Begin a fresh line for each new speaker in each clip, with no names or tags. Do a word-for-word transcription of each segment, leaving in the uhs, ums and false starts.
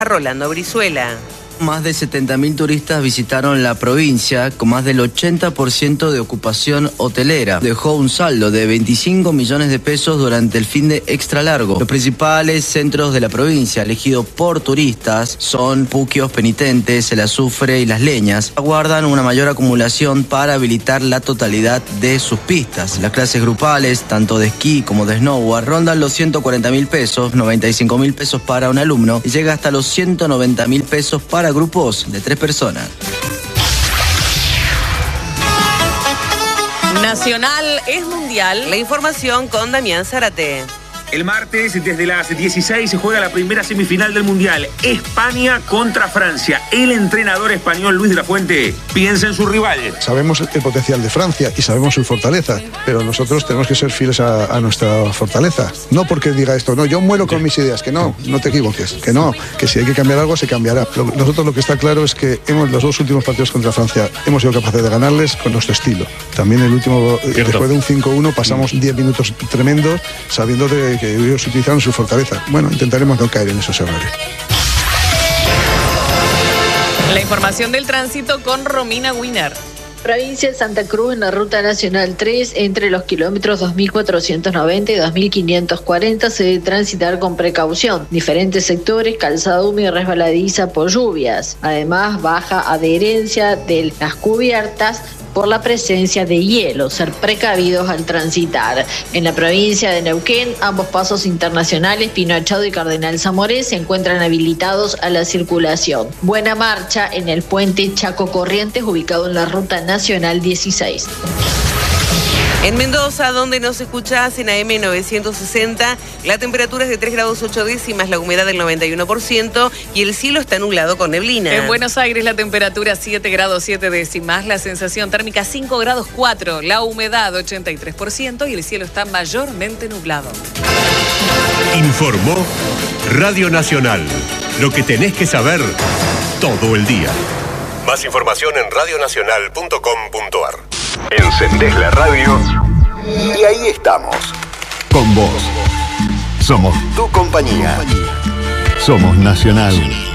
Rolando Brizuela.
Más de setenta mil turistas visitaron la provincia, con más del ochenta por ciento de ocupación hotelera. Dejó un saldo de veinticinco millones de pesos durante el fin de extra largo. Los principales centros de la provincia, elegidos por turistas, son Puquios, Penitentes, El Azufre y Las Leñas. Aguardan una mayor acumulación para habilitar la totalidad de sus pistas. Las clases grupales, tanto de esquí como de snowboard, rondan los ciento cuarenta mil pesos, noventa y cinco mil pesos para un alumno y llega hasta los ciento noventa mil pesos para grupos de tres personas.
Nacional es mundial. La información con Damián Zárate.
El martes, desde las dieciséis, se juega la primera semifinal del Mundial. España contra Francia. El entrenador español Luis de la Fuente piensa en su rival.
Sabemos el potencial de Francia y sabemos su fortaleza, pero nosotros tenemos que ser fieles a, a nuestra fortaleza. No porque diga esto, no, yo muero con mis ideas, que no, no te equivoques, que no, que si hay que cambiar algo, se cambiará. Lo, nosotros lo que está claro es que hemos los dos últimos partidos contra Francia hemos sido capaces de ganarles con nuestro estilo. También el último, Cierto. después de un cinco uno, pasamos diez minutos tremendos, sabiendo de que ellos utilizaron su fortaleza. Bueno, intentaremos no caer en esos errores.
La información del tránsito con Romina Wiener.
Provincia de Santa Cruz, en la Ruta Nacional tres, entre los kilómetros dos mil cuatrocientos noventa y dos mil quinientos cuarenta, se debe transitar con precaución. Diferentes sectores, calzada húmeda y resbaladiza por lluvias. Además, baja adherencia de las cubiertas por la presencia de hielo, ser precavidos al transitar. En la provincia de Neuquén, ambos pasos internacionales, Pino Achado y Cardenal Zamoré, se encuentran habilitados a la circulación. Buena marcha en el puente Chaco Corrientes, ubicado en la Ruta Nacional dieciséis.
En Mendoza, donde nos escuchás en A M novecientos sesenta, la temperatura es de tres grados ocho décimas, la humedad del noventa y uno por ciento y el cielo está nublado con neblina.
En Buenos Aires la temperatura siete grados siete décimas, la sensación térmica cinco grados cuatro, la humedad ochenta y tres por ciento y el cielo está mayormente nublado.
Informó Radio Nacional. Lo que tenés que saber todo el día. Más información en radio nacional punto com punto a r.
Encendés la radio y ahí estamos. Con vos. Somos tu compañía. Somos Nacional.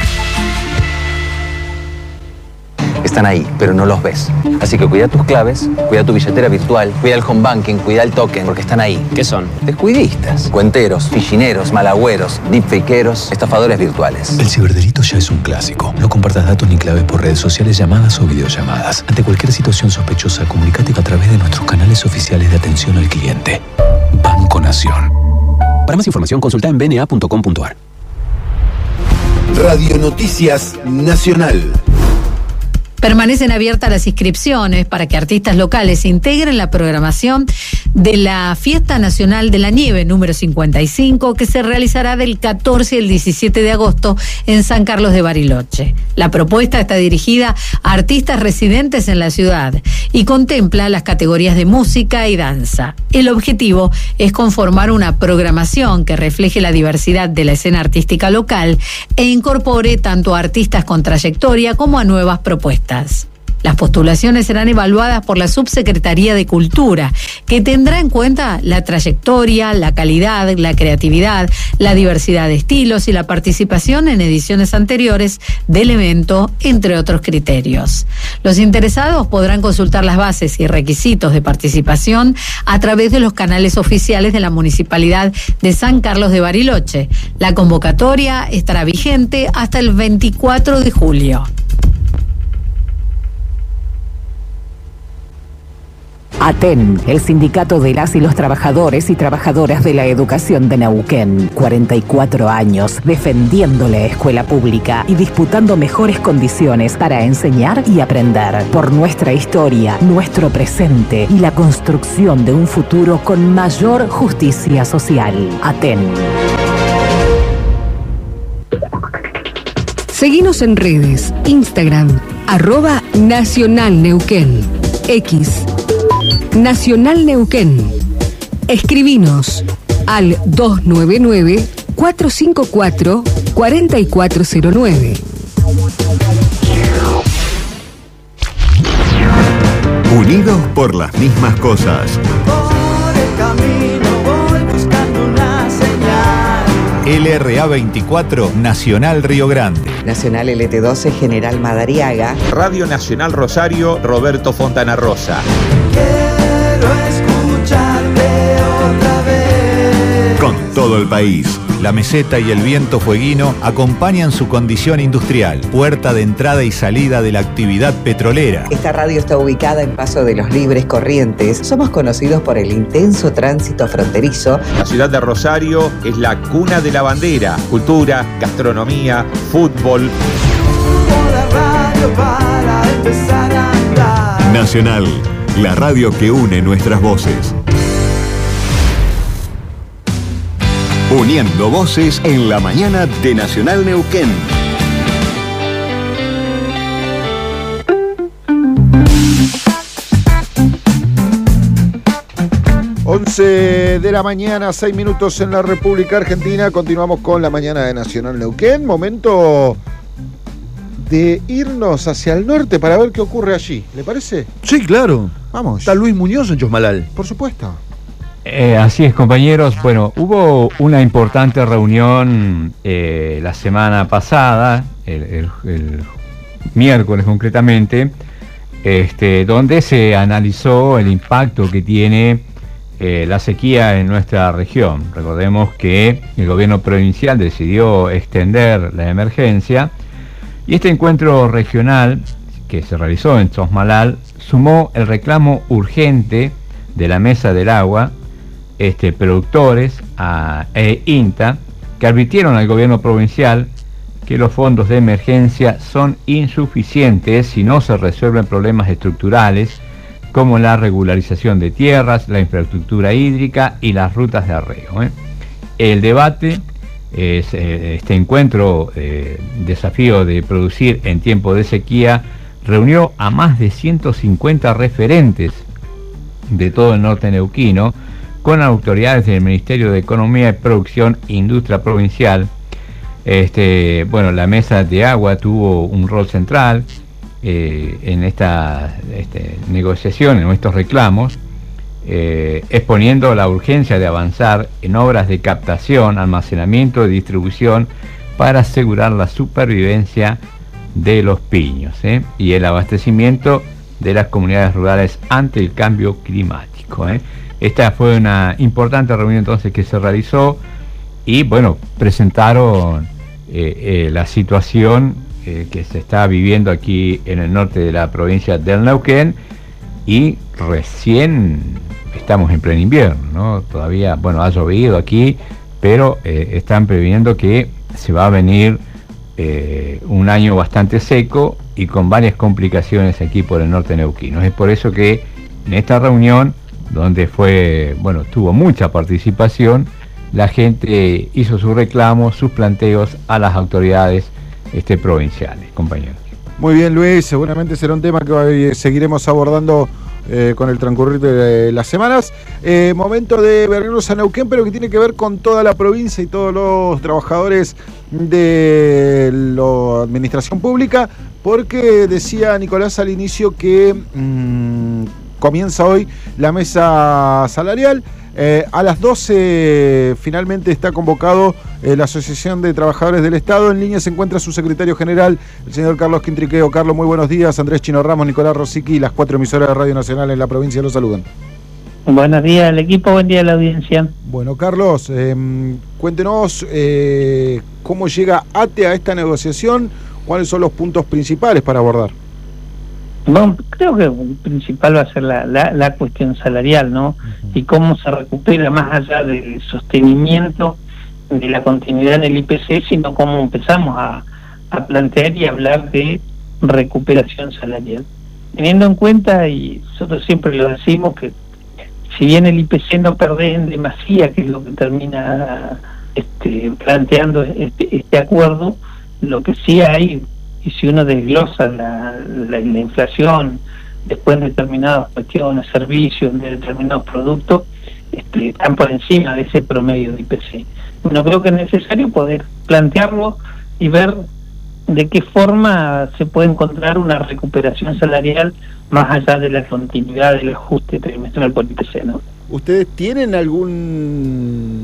Están ahí, pero no los ves. Así que cuida tus claves, cuida tu billetera virtual, cuida el home banking, cuida el token, porque están ahí.
¿Qué son?
Descuidistas, cuenteros, fichineros, malagüeros, deepfakeros, estafadores virtuales.
El ciberdelito ya es un clásico. No compartas datos ni claves por redes sociales, llamadas o videollamadas. Ante cualquier situación sospechosa, comunícate a través de nuestros canales oficiales de atención al cliente. Banco Nación. Para más información, consulta en b n a punto com punto a r.
Radio Noticias Nacional.
Permanecen abiertas las inscripciones para que artistas locales integren la programación de la Fiesta Nacional de la Nieve número cincuenta y cinco, que se realizará del catorce al diecisiete de agosto en San Carlos de Bariloche. La propuesta está dirigida a artistas residentes en la ciudad y contempla las categorías de música y danza. El objetivo es conformar una programación que refleje la diversidad de la escena artística local e incorpore tanto a artistas con trayectoria como a nuevas propuestas. Las postulaciones serán evaluadas por la Subsecretaría de Cultura, que tendrá en cuenta la trayectoria, la calidad, la creatividad, la diversidad de estilos y la participación en ediciones anteriores del evento, entre otros criterios. Los interesados podrán consultar las bases y requisitos de participación a través de los canales oficiales de la Municipalidad de San Carlos de Bariloche. La convocatoria estará vigente hasta el veinticuatro de julio.
ATEN, el sindicato de las y los trabajadores y trabajadoras de la educación de Neuquén. cuarenta y cuatro años defendiendo la escuela pública y disputando mejores condiciones para enseñar y aprender. Por nuestra historia, nuestro presente y la construcción de un futuro con mayor justicia social. ATEN.
Seguinos en redes, Instagram, arroba Nacional Neuquén, X, Nacional Neuquén. Escribinos al dos nueve nueve, cuatro cinco cuatro, cuatro cuatro cero nueve.
Unidos por las mismas cosas.
Por el camino voy buscando una señal.
L R A veinticuatro, Nacional Río Grande.
Nacional L T doce, General Madariaga.
Radio Nacional Rosario, Roberto Fontana Rosa.
Quiero escucharte otra vez.
Con todo el país. La meseta y el viento fueguino acompañan su condición industrial, puerta de entrada y salida de la actividad petrolera.
Esta radio está ubicada en Paso de los Libres, Corrientes. Somos conocidos por el intenso tránsito fronterizo.
La ciudad de Rosario es la cuna de la bandera, cultura, gastronomía, fútbol.
La radio para empezar a andar.
Nacional, la radio que une nuestras voces. Uniendo voces en la mañana de Nacional Neuquén.
once de la mañana, seis minutos en la República Argentina. Continuamos con la mañana de Nacional Neuquén. Momento de irnos hacia el norte para ver qué ocurre allí. ¿Le parece?
Sí, claro.
Vamos.
Está Luis Muñoz en Chosmalal.
Por supuesto.
Eh, así es, compañeros. Bueno, hubo una importante reunión eh, la semana pasada, el, el, el miércoles concretamente, este, donde se analizó el impacto que tiene eh, la sequía en nuestra región. Recordemos que el gobierno provincial decidió extender la emergencia y este encuentro regional que se realizó en Chosmalal sumó el reclamo urgente de la Mesa del Agua, Este, productores a, e INTA, que advirtieron al gobierno provincial que los fondos de emergencia son insuficientes si no se resuelven problemas estructurales como la regularización de tierras, la infraestructura hídrica y las rutas de arreo. ¿eh? El debate, es, este encuentro, eh, desafío de producir en tiempo de sequía, reunió a más de ciento cincuenta referentes de todo el norte neuquino, con autoridades del Ministerio de Economía y Producción e Industria Provincial. Este, bueno, la Mesa de Agua tuvo un rol central eh, en esta este, negociación, en estos reclamos, eh, exponiendo la urgencia de avanzar en obras de captación, almacenamiento y distribución para asegurar la supervivencia de los piños ¿eh? y el abastecimiento de las comunidades rurales ante el cambio climático. ¿eh? Esta fue una importante reunión entonces que se realizó y bueno, presentaron eh, eh, la situación eh, que se está viviendo aquí en el norte de la provincia del Neuquén y recién estamos en pleno invierno, ¿no? Todavía, bueno, ha llovido aquí, pero eh, están previendo que se va a venir eh, un año bastante seco y con varias complicaciones aquí por el norte neuquino. Es por eso que en esta reunión, donde fue, bueno, tuvo mucha participación, la gente hizo sus reclamos, sus planteos a las autoridades este, provinciales, compañeros.
Muy bien, Luis, seguramente será un tema que hoy seguiremos abordando eh, con el transcurrir de las semanas. Eh, momento de vernos a Neuquén, pero que tiene que ver con toda la provincia y todos los trabajadores de la administración pública, porque decía Nicolás al inicio que mmm, comienza hoy la mesa salarial. Eh, a las doce finalmente está convocado eh, la Asociación de Trabajadores del Estado. En línea se encuentra su secretario general, el señor Carlos Quintriqueo. Carlos, muy buenos días. Andrés Chino Ramos, Nicolás Rosicky y las cuatro emisoras de Radio Nacional en la provincia los saludan.
Buenos días al equipo, buen día a la audiencia.
Bueno, Carlos, eh, cuéntenos eh, cómo llega A T E a esta negociación, cuáles son los puntos principales para abordar.
Bueno, creo que el principal va a ser la, la, la cuestión salarial, ¿no? Uh-huh. Y cómo se recupera más allá del sostenimiento de la continuidad en el I P C, sino cómo empezamos a, a plantear y hablar de recuperación salarial. Teniendo en cuenta, y nosotros siempre lo decimos, que si bien el I P C no perde en demasía, que es lo que termina este, planteando este, este acuerdo, lo que sí hay, y si uno desglosa la, la, la inflación, después de determinadas cuestiones, servicios, de determinados productos, este, están por encima de ese promedio de I P C. Bueno, creo que es necesario poder plantearlo y ver de qué forma se puede encontrar una recuperación salarial más allá de la continuidad del ajuste trimestral por I P C, ¿no?
¿Ustedes tienen algún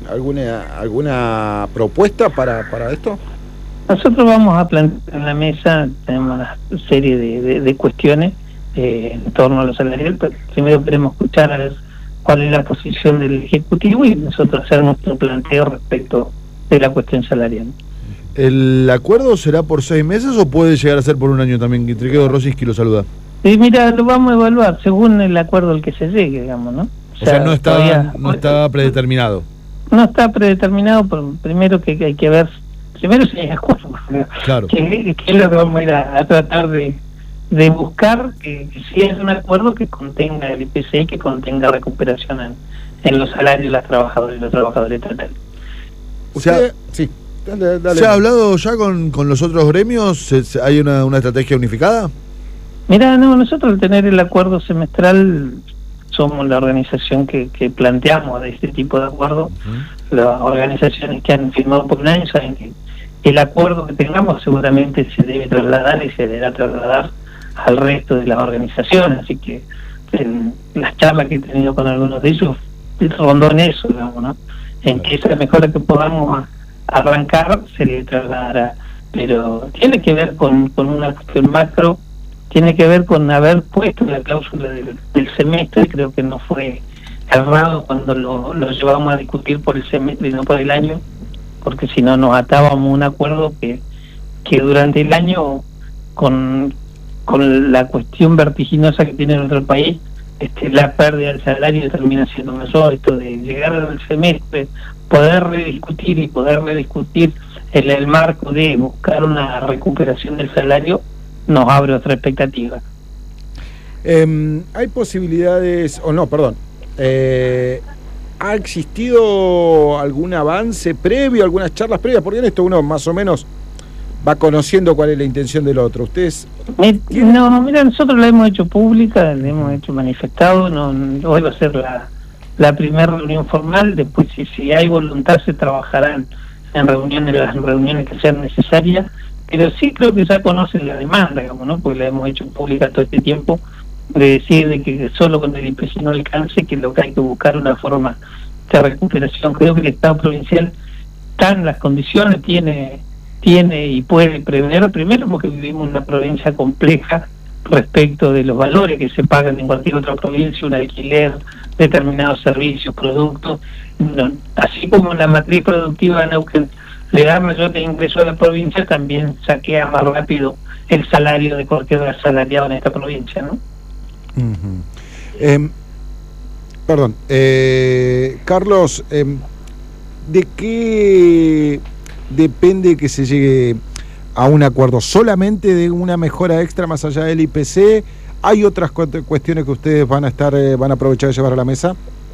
alguna alguna propuesta para, para esto?
Nosotros vamos a plantear en la mesa, tenemos una serie de, de, de cuestiones eh, en torno a lo salarial, pero primero queremos escuchar a ver cuál es la posición del Ejecutivo y nosotros hacer nuestro planteo respecto de la cuestión salarial.
¿El acuerdo será por seis meses o puede llegar a ser por un año también? Triquedo Rosinski lo saluda.
Sí, mira, lo vamos a evaluar según el acuerdo al que se llegue, digamos, ¿no?
O sea, no está, todavía, no está predeterminado.
No está predeterminado, pero primero que hay que ver, primero si hay acuerdo,
claro.
que, que es lo que vamos a ir a, a tratar de, de buscar, que, que si es un acuerdo que contenga el I P C y que contenga recuperación en, en los salarios de las trabajadoras y los trabajadores estatales.
O sea, sí. Dale, dale. ¿Se ha hablado ya con, con los otros gremios? ¿Se, se, ¿Hay una, una estrategia unificada?
Mira, no, nosotros al tener el acuerdo semestral somos la organización que, que planteamos de este tipo de acuerdo. Uh-huh. Las organizaciones que han firmado por un año saben que el acuerdo que tengamos seguramente se debe trasladar y se deberá trasladar al resto de las organizaciones, así que en las charlas que he tenido con algunos de ellos rondó en eso, digamos, ¿no? En que esa mejora que podamos arrancar se le trasladará, pero tiene que ver con, con una cuestión macro, tiene que ver con haber puesto la cláusula del, del semestre. Creo que no fue errado cuando lo, lo llevamos a discutir por el semestre y no por el año, porque si no nos atábamos a un acuerdo que, que durante el año con, con la cuestión vertiginosa que tiene nuestro país, este, la pérdida del salario termina siendo mayor. Esto de llegar al semestre, poder rediscutir y poder rediscutir en el marco de buscar una recuperación del salario nos abre otra expectativa.
Eh, ¿Hay posibilidades, o no, perdón, eh, ha existido algún avance previo, algunas charlas previas? Porque en esto uno más o menos va conociendo cuál es la intención del otro. ¿Ustedes?
No, mira, nosotros la hemos hecho pública, la hemos hecho manifestado, no, hoy va a ser la, la primera reunión formal, después si, si hay voluntad se trabajarán en reuniones, las reuniones que sean necesarias, pero sí creo que ya conocen la demanda, digamos, ¿no? Porque la hemos hecho pública todo este tiempo, de decir de que solo con el I P C no alcance, que lo que hay que buscar una forma de recuperación. Creo que el Estado provincial está en las condiciones, tiene tiene y puede prever, primero porque vivimos en una provincia compleja respecto de los valores que se pagan en cualquier otra provincia, un alquiler, determinados servicios, productos, no, así como la matriz productiva de Neuquén le da mayor ingreso a la provincia, también saquea más rápido el salario de cualquier asalariado en esta provincia, ¿no?
Uh-huh. eh, perdón, eh, Carlos, eh, ¿de qué depende que se llegue a un acuerdo? ¿Solamente de una mejora extra más allá del I P C? ¿Hay otras cu- cuestiones que ustedes van a estar eh, van a aprovechar de llevar a la mesa?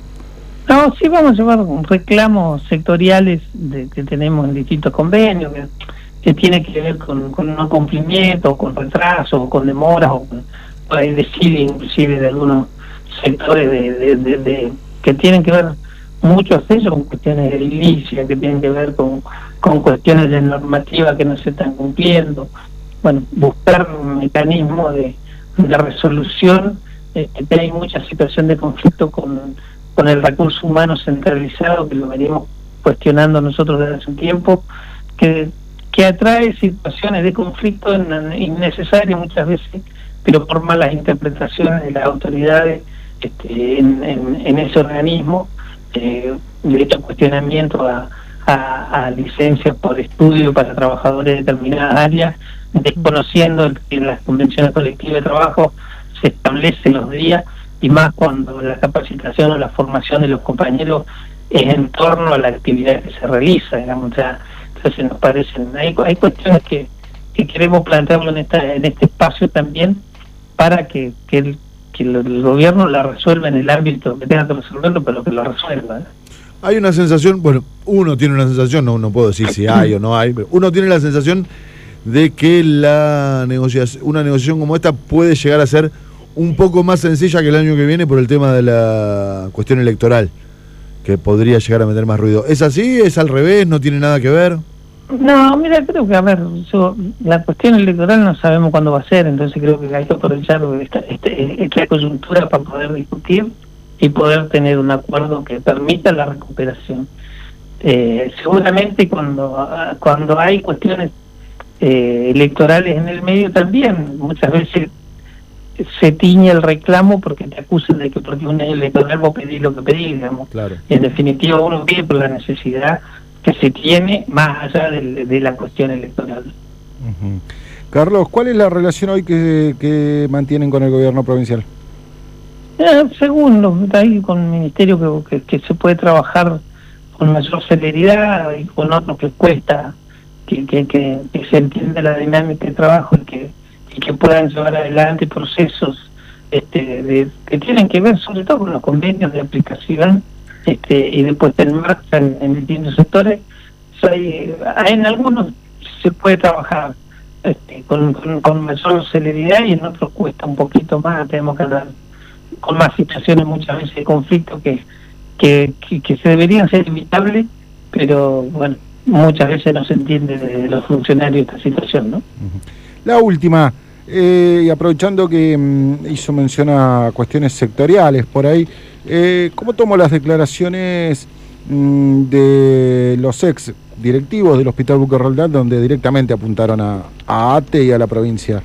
No, sí vamos a llevar reclamos sectoriales de, que tenemos en distintos convenios, que, que tiene que ver con, con no cumplimiento, con retraso, o con demoras, o con, por ahí decir inclusive de algunos sectores de, de, de, de que tienen que ver muchos de ellos con cuestiones de edilicia, que tienen que ver con, con cuestiones de normativa que no se están cumpliendo. Bueno, buscar un mecanismo de, de resolución, eh, que hay mucha situación de conflicto con con el recurso humano centralizado, que lo venimos cuestionando nosotros desde hace un tiempo, que, que atrae situaciones de conflicto innecesarias muchas veces, pero por malas interpretaciones de las autoridades este, en, en, en ese organismo, eh, derecho a cuestionamiento a, a, a licencias por estudio para trabajadores de determinadas áreas, desconociendo que en las convenciones colectivas de trabajo se establecen los días, y más cuando la capacitación o la formación de los compañeros es en torno a la actividad que se realiza, digamos. O sea, entonces nos parecen, hay, hay cuestiones que, que queremos plantearlo en esta en este espacio también, para que, que, el, que el, el gobierno la resuelva en el ámbito que tenga que resolverlo, pero que lo resuelva, ¿eh?
Hay una sensación, bueno, uno tiene una sensación, no, no puedo decir si hay o no hay, pero uno tiene la sensación de que la negociación, una negociación como esta puede llegar a ser un poco más sencilla que el año que viene por el tema de la cuestión electoral, que podría llegar a meter más ruido. ¿Es así? ¿Es al revés? ¿No tiene nada que ver?
No, mira, creo que, a ver, yo, la cuestión electoral no sabemos cuándo va a ser, entonces creo que hay que aprovechar esta, esta, esta coyuntura para poder discutir y poder tener un acuerdo que permita la recuperación. Eh, seguramente cuando, cuando hay cuestiones eh, electorales en el medio también, muchas veces se tiñe el reclamo porque te acusan de que porque un electoral vos pedís lo que pedís, digamos.
Claro.
En definitiva uno pide por la necesidad que se tiene más allá de, de la cuestión electoral.
Uh-huh. Carlos, ¿cuál es la relación hoy que, que mantienen con el gobierno provincial?
Eh, según los ahí con el ministerio que, que, que se puede trabajar con mayor celeridad y con otros que cuesta que, que, que, que se entienda la dinámica de trabajo y que, y que puedan llevar adelante procesos este, de, que tienen que ver sobre todo con los convenios de aplicación este, y de puesta en marcha en, en distintos sectores. O sea, hay, en algunos se puede trabajar este, con, con, con mayor celeridad y en otros cuesta un poquito más, tenemos que andar con más situaciones muchas veces de conflicto que, que, que, que se deberían ser evitables, pero bueno, muchas veces no se entiende de los funcionarios esta situación, ¿no?
La última, eh, y aprovechando que mm, hizo mención a cuestiones sectoriales por ahí, eh, ¿cómo tomó las declaraciones mm, de los ex directivos del Hospital Buque Roldán, donde directamente apuntaron a, a ATE y a la provincia?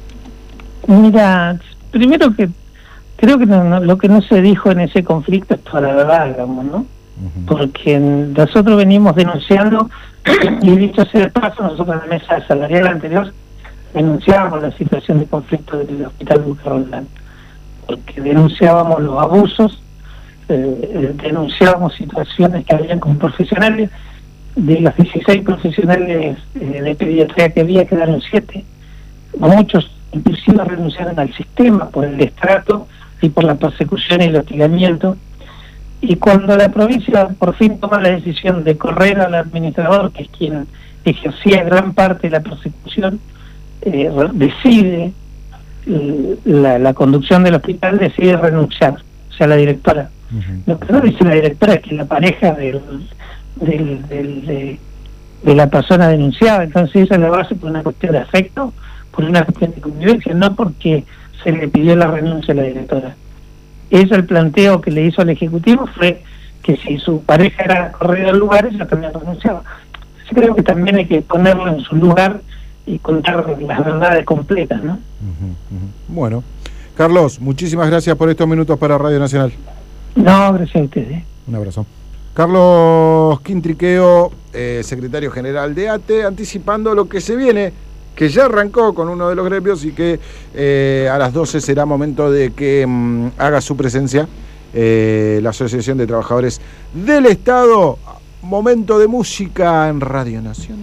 Mira, primero que creo que no, no, lo que no se dijo en ese conflicto es toda la verdad, digamos, ¿no? Uh-huh. Porque nosotros venimos denunciando, y dicho sea de paso, nosotros en la mesa salarial anterior denunciábamos la situación de conflicto del Hospital Buque Roldán, porque denunciábamos los abusos, eh, denunciábamos situaciones que habían con profesionales. De los dieciséis profesionales eh, de pediatría que había, quedaron siete. Muchos inclusive renunciaron al sistema por el destrato y por la persecución y el hostigamiento. Y cuando la provincia por fin toma la decisión de correr al administrador, que es quien ejercía gran parte de la persecución, eh, decide eh, la, la conducción del hospital decide renunciar, o sea, la directora. Uh-huh. Lo que no dice la directora es que la pareja del, del, del, de, de la persona denunciada, entonces esa es la base por una cuestión de afecto, por una cuestión de convivencia, no porque se le pidió la renuncia a la directora. Eso, el planteo que le hizo al Ejecutivo fue que si su pareja era corrida al lugar, ella también renunciaba. Yo creo que también hay que ponerlo en su lugar y contar las verdades completas, ¿no?
Uh-huh, uh-huh. Bueno, Carlos, muchísimas gracias por estos minutos para Radio Nacional.
No, gracias a ustedes.
Un abrazo. Carlos Quintriqueo, eh, secretario general de ATE, anticipando lo que se viene, que ya arrancó con uno de los gremios y que eh, a las doce será momento de que mm, haga su presencia eh, la Asociación de Trabajadores del Estado. Momento de música en Radio Nacional.